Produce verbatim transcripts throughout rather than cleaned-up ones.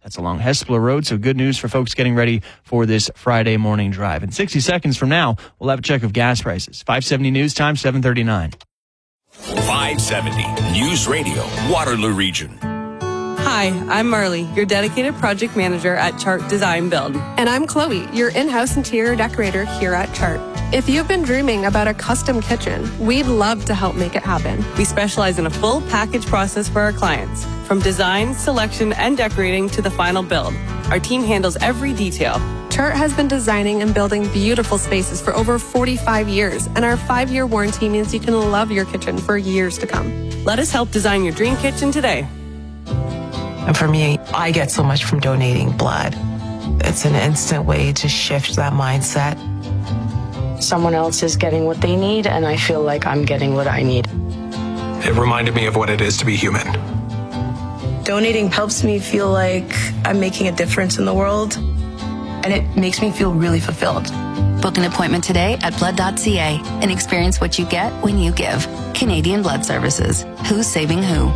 That's along Hespeler Road, so good news for folks getting ready for this Friday morning drive. In sixty seconds from now, we'll have a check of gas prices. five seventy News Time, seven thirty-nine. five seventy News Radio, Waterloo Region. Hi, I'm Marley, your dedicated project manager at Chart Design Build. And I'm Chloe, your in-house interior decorator here at Chart. If you've been dreaming about a custom kitchen, we'd love to help make it happen. We specialize in a full package process for our clients, from design, selection, and decorating to the final build. Our team handles every detail. Chart has been designing and building beautiful spaces for over forty-five years, and our five-year warranty means you can love your kitchen for years to come. Let us help design your dream kitchen today. And for me, I get so much from donating blood. It's an instant way to shift that mindset. Someone else is getting what they need, and I feel like I'm getting what I need. It reminded me of what it is to be human. Donating helps me feel like I'm making a difference in the world, and it makes me feel really fulfilled. Book an appointment today at blood dot c a and experience what you get when you give. Canadian Blood Services. Who's saving who?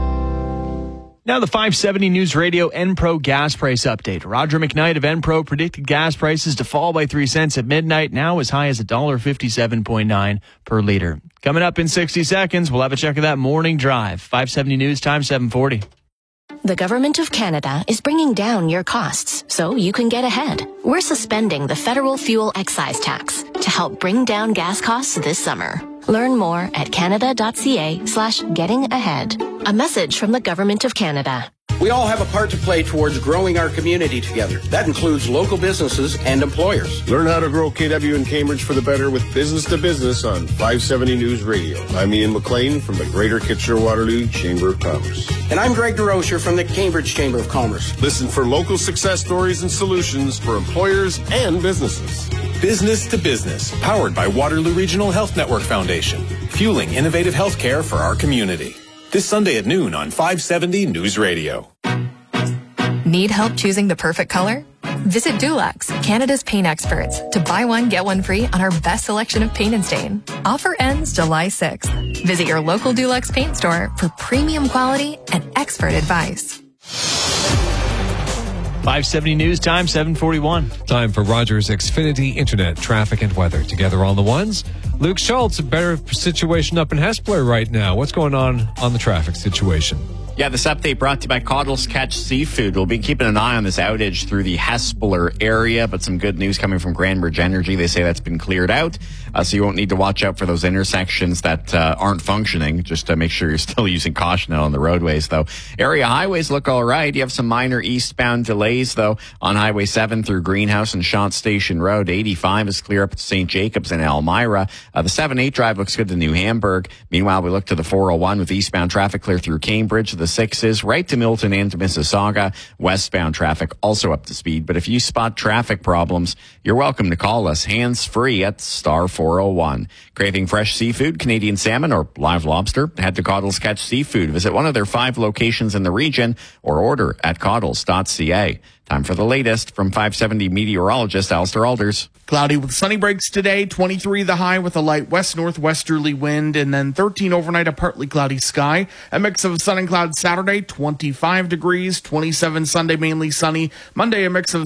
Now the five seventy News Radio Enpro gas price update. Roger McKnight of Enpro predicted gas prices to fall by three cents at midnight, now as high as one dollar fifty-seven point nine per liter. Coming up in sixty seconds, we'll have a check of that morning drive. five seventy News Time, seven forty. The Government of Canada is bringing down your costs so you can get ahead. We're suspending the federal fuel excise tax to help bring down gas costs this summer. Learn more at canada dot c a slash getting ahead. A message from the Government of Canada. We all have a part to play towards growing our community together. That includes local businesses and employers. Learn how to grow K W in Cambridge for the better with Business to Business on five seventy News Radio. I'm Ian McLean from the Greater Kitchener-Waterloo Chamber of Commerce. And I'm Greg DeRocher from the Cambridge Chamber of Commerce. Listen for local success stories and solutions for employers and businesses. Business to Business, powered by Waterloo Regional Health Network Foundation, fueling innovative healthcare for our community. This Sunday at noon on five seventy News Radio. Need help choosing the perfect color? Visit Dulux, Canada's paint experts, to buy one, get one free on our best selection of paint and stain. Offer ends July sixth. Visit your local Dulux paint store for premium quality and expert advice. five seventy News Time, seven forty-one. Time for Rogers Xfinity Internet, traffic and weather. Together on the ones. Luke Schultz, a better situation up in Hespeler right now. What's going on on the traffic situation? Yeah, this update brought to you by Coddles Catch Seafood. We'll be keeping an eye on this outage through the Hespeler area, but some good news coming from Grandbridge Energy. They say that's been cleared out, uh, so you won't need to watch out for those intersections that uh, aren't functioning. Just to make sure you're still using caution out on the roadways, though. Area highways look all right. You have some minor eastbound delays, though, on Highway seven through Greenhouse and Shant Station Road. eighty-five is clear up to Saint Jacobs and Elmira. Uh, the seven eight drive looks good to New Hamburg. Meanwhile, we look to the four oh one with eastbound traffic clear through Cambridge. The six is right to Milton and to Mississauga. Westbound traffic also up to speed. But if you spot traffic problems, you're welcome to call us hands-free at star four oh one. Craving fresh seafood, Canadian salmon, or live lobster? Head to Coddles Catch Seafood. Visit one of their five locations in the region or order at coddles dot c a. Time for the latest from five seventy meteorologist Alistair Alders. Cloudy with sunny breaks today, twenty-three the high with a light west-northwesterly wind, and then thirteen overnight, a partly cloudy sky. A mix of sun and clouds Saturday, twenty-five degrees, twenty-seven Sunday, mainly sunny. Monday, a mix of